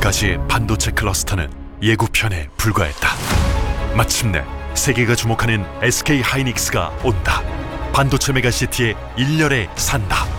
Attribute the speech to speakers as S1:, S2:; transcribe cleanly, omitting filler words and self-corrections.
S1: 지금까지의 반도체 클러스터는 예고편에 불과했다. 마침내 세계가 주목하는 SK 하이닉스가 온다. 반도체 메가시티의 일렬에 산다.